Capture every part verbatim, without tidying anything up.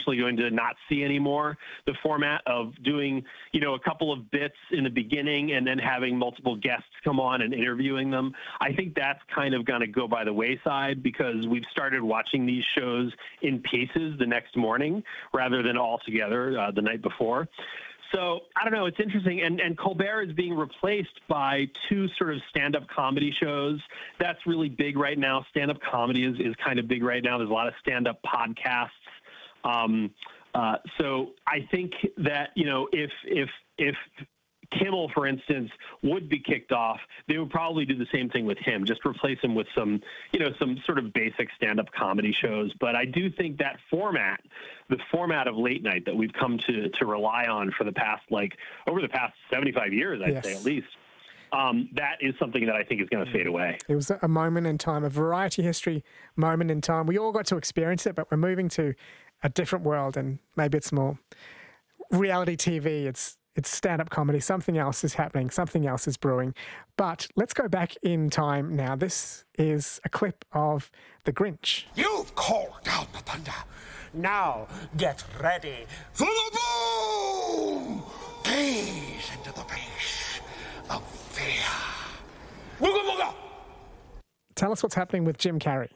potentially going to not see anymore. The format of doing, you know, a couple of bits in the beginning and then having multiple guests come on and interviewing them. I think that's kind of going to go by the wayside because we've started watching these shows in pieces the next morning rather than all together uh, the night before. So I don't know. It's interesting. And, and Colbert is being replaced by two sort of stand-up comedy shows. That's really big right now. Stand-up comedy is, is kind of big right now. There's a lot of stand-up podcasts. Um, uh, so I think that, you know, if, if, if, Kimmel, for instance, would be kicked off, they would probably do the same thing with him, just replace him with some, you know, some sort of basic stand-up comedy shows. But I do think that format, the format of late night that we've come to to rely on for the past, like, over the past seventy-five years, I'd yes. say at least, um, that is something that I think is going to fade away. It was a moment in time, a variety history moment in time. We all got to experience it, but we're moving to a different world, and maybe it's more reality T V. It's It's stand-up comedy. Something else is happening. Something else is brewing. But let's go back in time now. This is a clip of The Grinch. You've called down the thunder. Now get ready for the boom! Gaze into the face of fear. Wooga wooga! Tell us what's happening with Jim Carrey.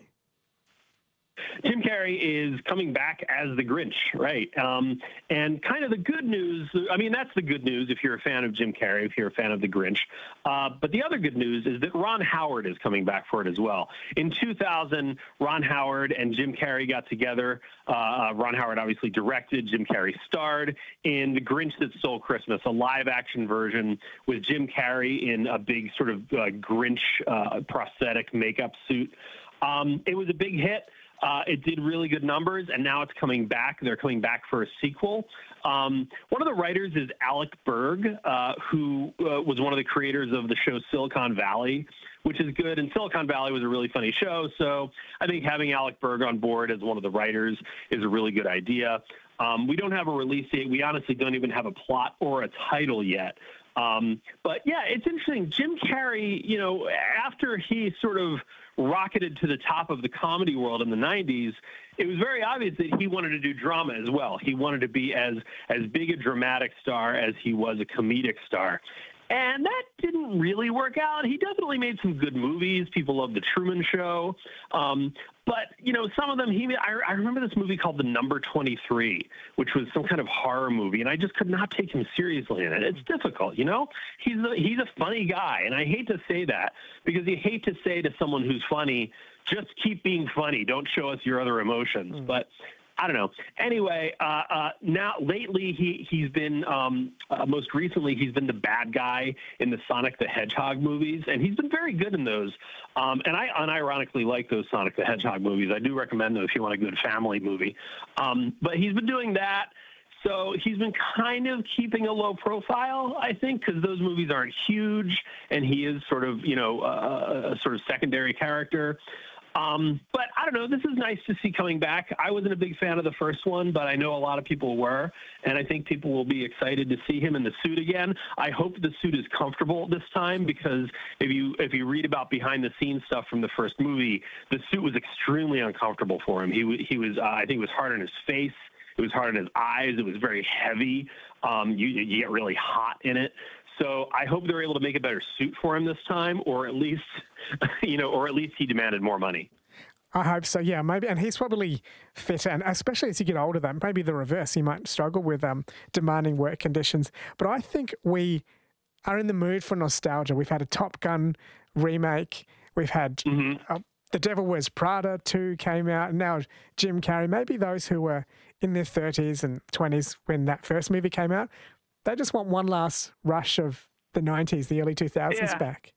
Jim Carrey is coming back as the Grinch, right? Um, and kind of the good news, I mean, that's the good news if you're a fan of Jim Carrey, if you're a fan of the Grinch. Uh, but the other good news is that Ron Howard is coming back for it as well. In two thousand, Ron Howard and Jim Carrey got together. Uh, Ron Howard obviously directed, Jim Carrey starred in The Grinch That Stole Christmas, a live-action version with Jim Carrey in a big sort of uh, Grinch uh, prosthetic makeup suit. Um, it was a big hit. Uh, it did really good numbers, and now it's coming back. They're coming back for a sequel. Um, one of the writers is Alec Berg, uh, who uh, was one of the creators of the show Silicon Valley, which is good. And Silicon Valley was a really funny show, so I think having Alec Berg on board as one of the writers is a really good idea. Um, we don't have a release date. We honestly don't even have a plot or a title yet. Um, but, yeah, it's interesting. Jim Carrey, you know, after he sort of rocketed to the top of the comedy world in the nineties, it was very obvious that he wanted to do drama as well. He wanted to be as as big a dramatic star as he was a comedic star. And that didn't really work out. He definitely made some good movies. People love The Truman Show. Um, but, you know, some of them, he I, I remember this movie called The Number twenty-three, which was some kind of horror movie, and I just could not take him seriously in it. It's difficult, you know? He's a, he's a funny guy, and I hate to say that because you hate to say to someone who's funny, just keep being funny. Don't show us your other emotions. Mm. But I don't know. Anyway, uh, uh, now lately he he's been um, uh, most recently he's been the bad guy in the Sonic the Hedgehog movies, and he's been very good in those. Um, and I unironically like those Sonic the Hedgehog movies. I do recommend them if you want a good family movie. Um, but he's been doing that. So he's been kind of keeping a low profile, I think, because those movies aren't huge, and he is sort of, you know, a, a sort of secondary character. Um, but I don't know, this is nice to see coming back. I wasn't a big fan of the first one, but I know a lot of people were, and I think people will be excited to see him in the suit again. I hope the suit is comfortable this time, because if you if you read about behind the scenes stuff from the first movie, the suit was extremely uncomfortable for him. He, he was, uh, I think it was hard on his face. It was hard on his eyes. It was very heavy. Um, you, you get really hot in it. So I hope they're able to make a better suit for him this time, or at least, you know, or at least he demanded more money. I hope so, yeah, maybe. And he's probably fitter, and especially as you get older, then maybe the reverse. He might struggle with um, demanding work conditions. But I think we are in the mood for nostalgia. We've had a Top Gun remake. We've had mm-hmm. uh, The Devil Wears Prada two came out, and now Jim Carrey. Maybe those who were in their thirties and twenties when that first movie came out, they just want one last rush of the nineties, the early two thousands yeah. back.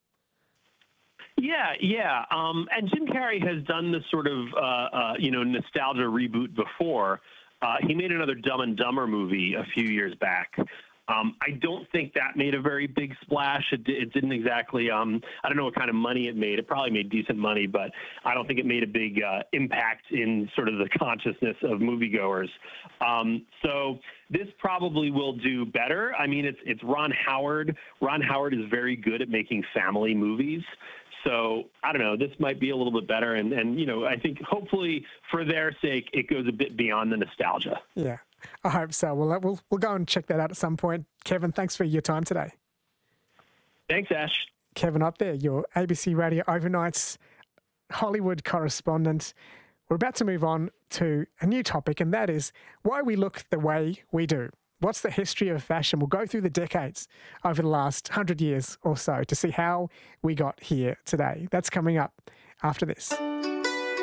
Yeah, yeah. Um, and Jim Carrey has done this sort of, uh, uh, you know, nostalgia reboot before. Uh, he made another Dumb and Dumber movie a few years back. Um, I don't think that made a very big splash. It, it didn't exactly, um, I don't know what kind of money it made. It probably made decent money, but I don't think it made a big uh, impact in sort of the consciousness of moviegoers. Um, so this probably will do better. I mean, it's it's Ron Howard. Ron Howard is very good at making family movies. So I don't know, this might be a little bit better. And, and, you know, I think hopefully for their sake, it goes a bit beyond the nostalgia. Yeah, I hope so. We'll, we'll, we'll go and check that out at some point. Kevin, thanks for your time today. Thanks, Ash. Kevin up there, your A B C Radio Overnight's Hollywood correspondent. We're about to move on to a new topic, and that is why we look the way we do. What's the history of fashion? We'll go through the decades over the last hundred years or so to see how we got here today. That's coming up after this.